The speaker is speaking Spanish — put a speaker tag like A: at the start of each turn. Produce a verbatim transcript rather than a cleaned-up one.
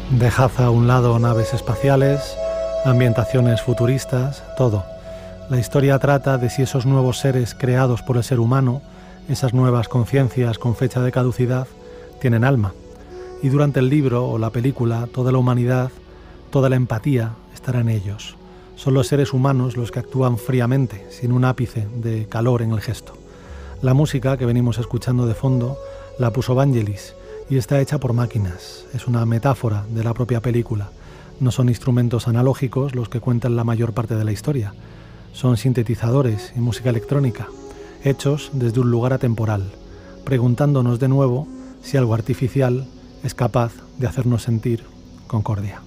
A: Dejad a un lado naves espaciales, ambientaciones futuristas, todo. La historia trata de si esos nuevos seres creados por el ser humano, esas nuevas conciencias con fecha de caducidad, tienen alma. Y durante el libro o la película, toda la humanidad, toda la empatía estará en ellos. Son los seres humanos los que actúan fríamente, sin un ápice de calor en el gesto. La música que venimos escuchando de fondo la puso Vangelis y está hecha por máquinas. Es una metáfora de la propia película. No son instrumentos analógicos los que cuentan la mayor parte de la historia. Son sintetizadores y música electrónica, hechos desde un lugar atemporal, preguntándonos de nuevo si algo artificial es capaz de hacernos sentir concordia.